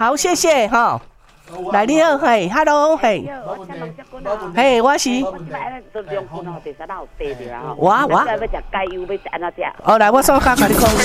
好，谢谢哈。来你好，嘿 ，Hello， 嘿，嘿，我是。我。要食芥油，要安怎食？哦，来，我稍下甲你讲。